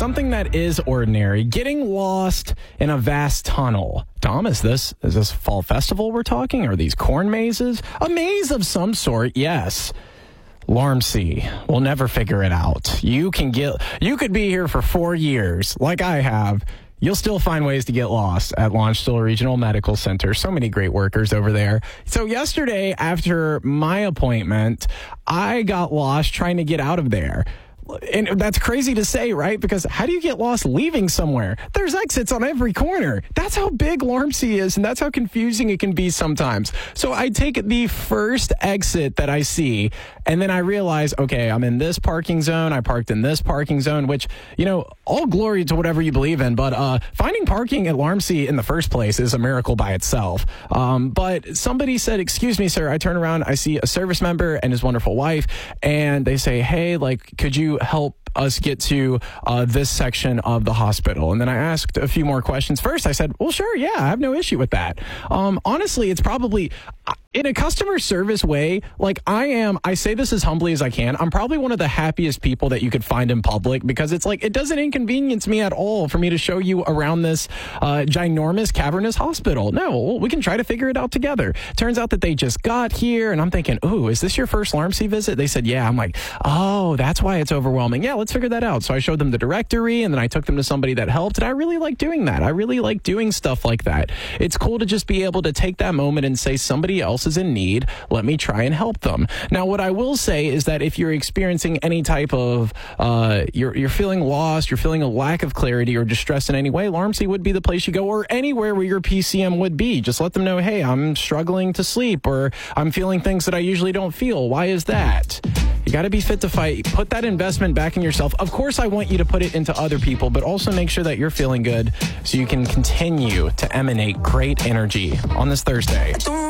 something that is ordinary, getting lost in a vast tunnel. Tom, is this fall festival we're talking? Are these corn mazes? A maze of some sort, yes. Larmsey. We'll never figure it out. You could be here for 4 years, like I have. You'll still find ways to get lost at Launchville Regional Medical Center. So many great workers over there. So yesterday, after my appointment, I got lost trying to get out of there. And that's crazy to say, right? Because how do you get lost leaving somewhere? There's exits on every corner. That's how big Larmsey is, and that's how confusing it can be sometimes. So I take the first exit that I see, and then I realize, okay, I'm in this parking zone. I parked in this parking zone, which, all glory to whatever you believe in. But finding parking at Larmsey in the first place is a miracle by itself. But somebody said, excuse me, sir. I turn around, I see a service member and his wonderful wife, and they say, hey, could you help us get to this section of the hospital? And then I asked a few more questions. First, I said, well, sure, yeah, I have no issue with that. Honestly, it's probably in a customer service way, I say this as humbly as I can. I'm probably one of the happiest people that you could find in public, because it's it doesn't inconvenience me at all for me to show you around this ginormous, cavernous hospital. No, we can try to figure it out together. Turns out that they just got here, and I'm thinking, ooh, is this your first Larmsey visit? They said, yeah. I'm like, oh, that's why it's overwhelming. Yeah, let's figure that out. So I showed them the directory, and then I took them to somebody that helped, and I really like doing that. I really like doing stuff like that. It's cool to just be able to take that moment and say, somebody else is in need. Let me try and help them. Now, what I will say is that if you're experiencing any type of, you're feeling lost, you're feeling a lack of clarity or distress in any way, Larmsey would be the place you go, or anywhere where your PCM would be. Just let them know, hey, I'm struggling to sleep, or I'm feeling things that I usually don't feel. Why is that? You got to be fit to fight. Put that investment back in yourself. Of course, I want you to put it into other people, but also make sure that you're feeling good so you can continue to emanate great energy on this Thursday.